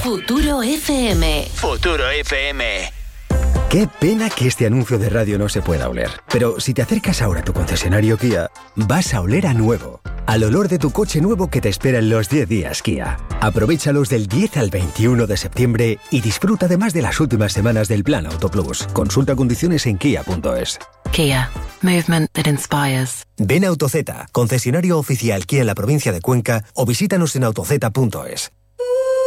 Futuro FM. Futuro FM. Qué pena que este anuncio de radio no se pueda oler. Pero si te acercas ahora a tu concesionario Kia, vas a oler a nuevo. Al olor de tu coche nuevo que te espera en los 10 días Kia. Aprovéchalos del 10 al 21 de septiembre y disfruta además de las últimas semanas del Plan Auto Plus. Consulta condiciones en kia.es. Kia. Movement that inspires. Ven a AutoZ, concesionario oficial Kia en la provincia de Cuenca, o visítanos en autoz.es.